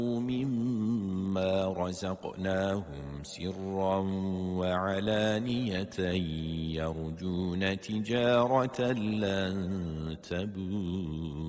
مما رزقناهم سرا وعلانية يرجون تجارة لن تبور.